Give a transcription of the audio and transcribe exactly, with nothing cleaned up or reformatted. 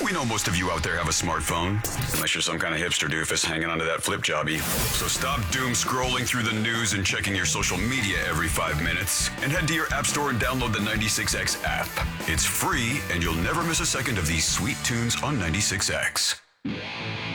We know most of you out there have a smartphone, unless you're some kind of hipster doofus hanging onto that flip jobby. So stop doom scrolling through the news and checking your social media every five minutes, and head to your app store and download the ninety-six X app. It's free, and you'll never miss a second of these sweet tunes on ninety-six X.